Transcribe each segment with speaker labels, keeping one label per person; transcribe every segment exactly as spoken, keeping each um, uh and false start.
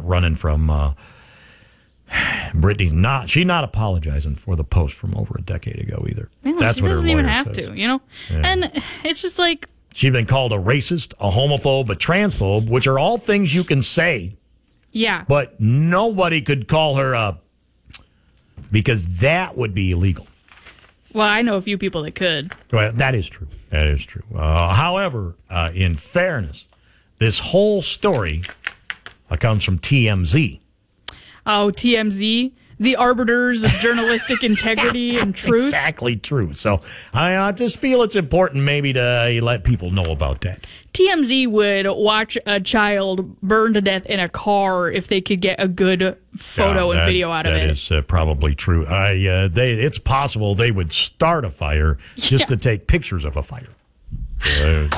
Speaker 1: running from uh, Brittany's not. She's not apologizing for the post from over a decade ago either.
Speaker 2: No,
Speaker 1: That's
Speaker 2: she
Speaker 1: what her
Speaker 2: doesn't
Speaker 1: lawyer
Speaker 2: even have
Speaker 1: says.
Speaker 2: to, you know?
Speaker 1: Yeah.
Speaker 2: And it's just like...
Speaker 1: She's been called a racist, a homophobe, a transphobe, which are all things you can say.
Speaker 2: Yeah.
Speaker 1: But nobody could call her a... Because that would be illegal.
Speaker 2: Well, I know a few people that could.
Speaker 1: Well, that is true. That is true. Uh, however, uh, in fairness, this whole story uh, comes from T M Z.
Speaker 2: Oh, T M Z, the arbiters of journalistic integrity and truth.
Speaker 1: Exactly true. So I uh, just feel it's important maybe to uh, let people know about that.
Speaker 2: T M Z would watch a child burn to death in a car if they could get a good photo
Speaker 1: Yeah,
Speaker 2: and
Speaker 1: that-
Speaker 2: video out of
Speaker 1: that
Speaker 2: it.
Speaker 1: That is uh, probably true. I, uh, they, it's possible they would start a fire just
Speaker 2: Yeah.
Speaker 1: to take pictures of a fire. Uh,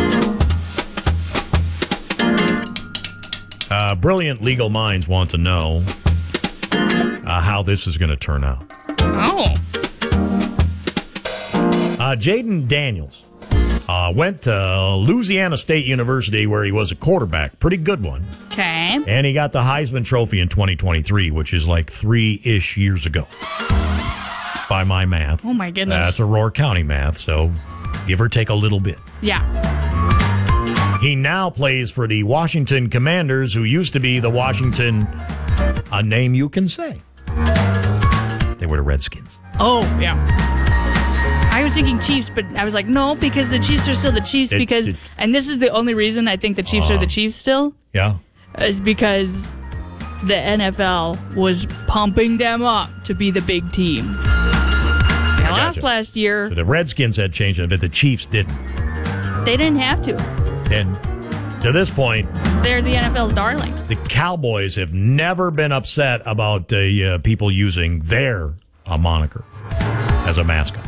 Speaker 1: uh, brilliant legal minds want to know uh, how this is going to turn out.
Speaker 2: Oh.
Speaker 1: Uh, Jaden Daniels uh, went to Louisiana State University where he was a quarterback. Pretty good one.
Speaker 2: Okay.
Speaker 1: And he got the Heisman Trophy in twenty twenty-three, which is like three-ish years ago by my math.
Speaker 2: Oh, my goodness.
Speaker 1: That's Aurora County math, so give or take a little bit.
Speaker 2: Yeah.
Speaker 1: He now plays for the Washington Commanders, who used to be the Washington, a name you can say. They were the Redskins.
Speaker 2: Oh, yeah. I was thinking Chiefs, but I was like, no, because the Chiefs are still the Chiefs
Speaker 1: It-
Speaker 2: because,
Speaker 1: it-
Speaker 2: and this is the only reason I think the Chiefs are the Chiefs still,
Speaker 1: Yeah.
Speaker 2: is because the N F L was pumping them up to be the big team. They lost
Speaker 1: gotcha.
Speaker 2: last year.
Speaker 1: So the Redskins had changed it, but the Chiefs didn't.
Speaker 2: They didn't have to.
Speaker 1: And to this point,
Speaker 2: They're the N F L's darling.
Speaker 1: the Cowboys have never been upset about uh, uh, people using their uh, moniker as a mascot.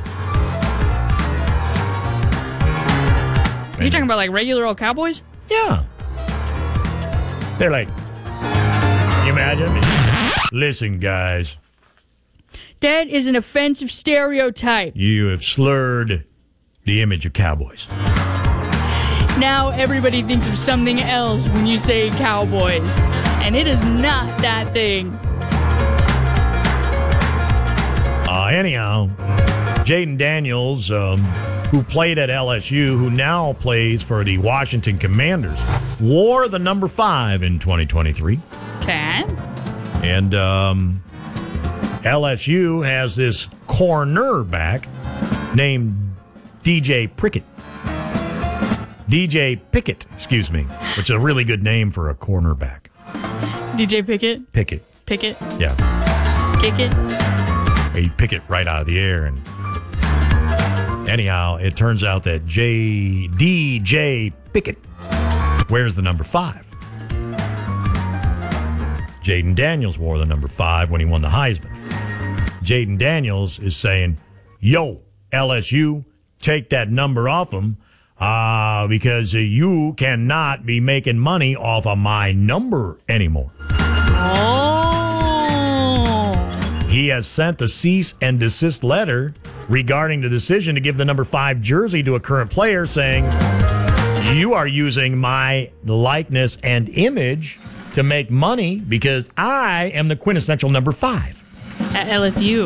Speaker 2: Are you talking about like regular old Cowboys?
Speaker 1: Yeah. They're like, you imagine? Listen, guys,
Speaker 2: That is an offensive stereotype.
Speaker 1: you have slurred the image of Cowboys.
Speaker 2: Now everybody thinks of something else when you say Cowboys, and it is not that thing.
Speaker 1: Uh, anyhow, Jaden Daniels, um, who played at L S U, who now plays for the Washington Commanders, wore the number five in twenty twenty-three.
Speaker 2: Okay.
Speaker 1: And um, L S U has this cornerback named D J Prickett. D J Pickett, excuse me, which is a really good name for a cornerback.
Speaker 2: D J Pickett.
Speaker 1: Pickett.
Speaker 2: Pickett.
Speaker 1: Yeah.
Speaker 2: Kick it.
Speaker 1: He pick it right out of the air. And anyhow, it turns out that J D J Pickett wears the number five. Jaden Daniels wore the number five when he won the Heisman. Jaden Daniels is saying, yo, L S U, take that number off him uh, because uh, you cannot be making money off of my number anymore.
Speaker 2: Oh.
Speaker 1: He has sent a cease and desist letter regarding the decision to give the number five jersey to a current player, saying, you are using my likeness and image to make money because I am the quintessential number five.
Speaker 2: At L S U.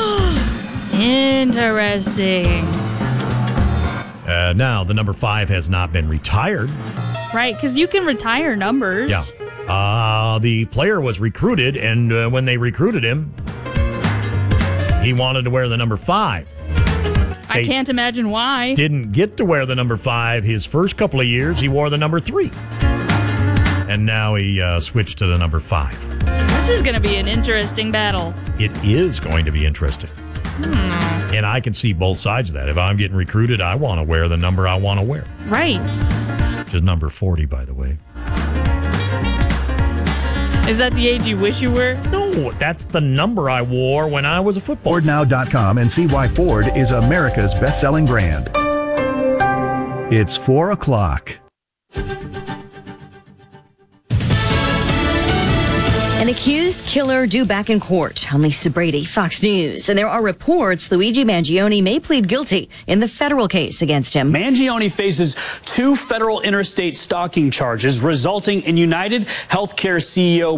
Speaker 2: Interesting.
Speaker 1: Uh, now, the number five has not been retired.
Speaker 2: Right, because you can retire numbers.
Speaker 1: Yeah. Uh, the player was recruited, and uh, when they recruited him, he wanted to wear the number five.
Speaker 2: I
Speaker 1: They
Speaker 2: can't imagine why.
Speaker 1: Didn't get to wear the number five his first couple of years. He wore the number three. And now he uh, switched to the number five.
Speaker 2: This is going to be an interesting battle.
Speaker 1: It is going to be interesting.
Speaker 2: Hmm.
Speaker 1: And I can see both sides of that. If I'm getting recruited, I want to wear the number I want to wear.
Speaker 2: Right.
Speaker 1: Which is number forty, by the way.
Speaker 2: Is that the age you wish you were?
Speaker 1: No, that's the number I wore when I was a football.
Speaker 3: Ford Now dot com and see why Ford is America's best-selling brand. It's four o'clock.
Speaker 4: An accused killer due back in court. I'm Lisa Brady, Fox News. And there are reports Luigi Mangione may plead guilty in the federal case against him.
Speaker 5: Mangione faces two federal interstate stalking charges resulting in United Healthcare C E O